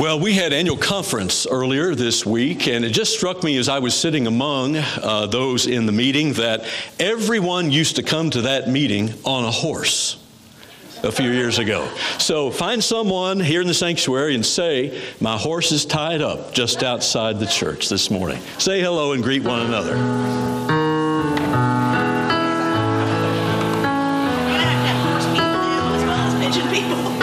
Well, we had annual conference earlier this week, and it just struck me as I was sitting among those in the meeting that everyone used to come to that meeting on a horse a few years ago. So find someone here in the sanctuary and say, my horse is tied up just outside the church this morning. Say hello and greet one another. Horse people now as well as pigeon people.